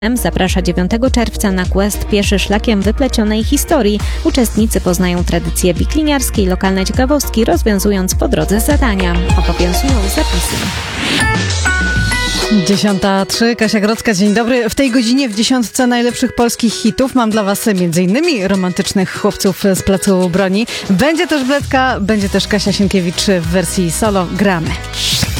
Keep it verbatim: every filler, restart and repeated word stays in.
zaprasza dziewiątego czerwca na quest Pieszy szlakiem wyplecionej historii. Uczestnicy poznają tradycje wikliniarskie i lokalne ciekawostki, rozwiązując po drodze zadania. Obowiązują zapisy. Dziesiąta trzy, Kasia Grodzka, dzień dobry. W tej godzinie w dziesiątce najlepszych polskich hitów mam dla was między innymi romantycznych chłopców z Placu Broni. Będzie też Bledka, będzie też Kasia Sienkiewicz w wersji solo. Gramy.